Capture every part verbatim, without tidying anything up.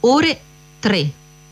ore tre.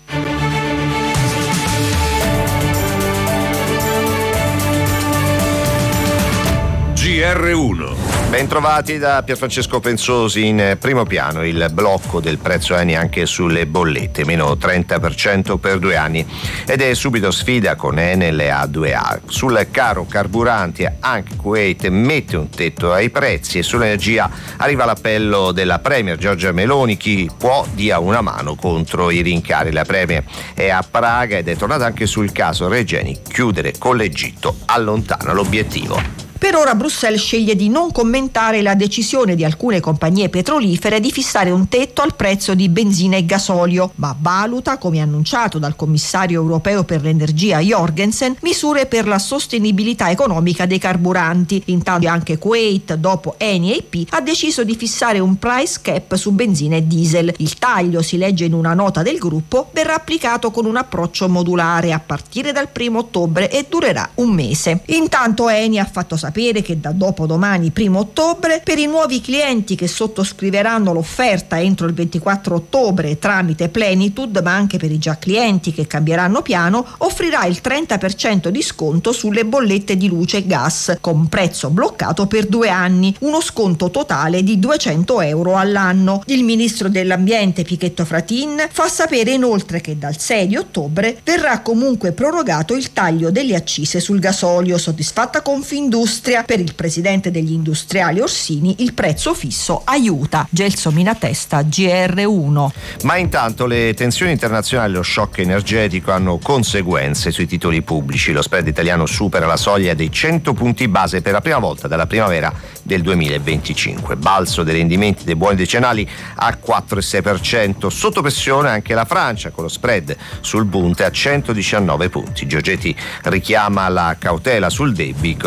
G R uno. Bentrovati da Pierfrancesco Pensosi. In primo piano il blocco del prezzo Eni anche sulle bollette, meno trenta per cento per due anni, ed è subito sfida con Enel e A due A. Sul caro carburanti anche Kuwait mette un tetto ai prezzi e sull'energia arriva l'appello della Premier Giorgia Meloni: chi può dia una mano contro i rincari. La Premier è a Praga ed è tornata anche sul caso Regeni: chiudere con l'Egitto allontana l'obiettivo. Per ora Bruxelles sceglie di non commentare la decisione di alcune compagnie petrolifere di fissare un tetto al prezzo di benzina e gasolio, ma valuta, come annunciato dal commissario europeo per l'energia Jorgensen, misure per la sostenibilità economica dei carburanti. Intanto anche Kuwait, dopo Eni e I P, ha deciso di fissare un price cap su benzina e diesel. Il taglio, si legge in una nota del gruppo, verrà applicato con un approccio modulare a partire dal primo ottobre e durerà un mese. Intanto Eni ha fatto sapere sapere che da dopodomani primo ottobre per i nuovi clienti che sottoscriveranno l'offerta entro il ventiquattro ottobre tramite Plenitude, ma anche per i già clienti che cambieranno piano, offrirà il trenta per cento di sconto sulle bollette di luce e gas con prezzo bloccato per due anni, uno sconto totale di duecento euro all'anno. Il ministro dell'ambiente Pichetto Fratin fa sapere inoltre che dal sei di ottobre verrà comunque prorogato il taglio delle accise sul gasolio. Soddisfatta Confindustria, per il presidente degli industriali Orsini il prezzo fisso aiuta. Gelsomina Testa, G R uno. Ma intanto le tensioni internazionali e lo shock energetico hanno conseguenze sui titoli pubblici. Lo spread italiano supera la soglia dei cento punti base per la prima volta dalla primavera del duemilaventicinque. Balzo dei rendimenti dei buoni decennali a quattro virgola sei per cento. Sotto pressione anche la Francia, con lo spread sul Bund a centodiciannove punti. Giorgetti richiama la cautela sul debito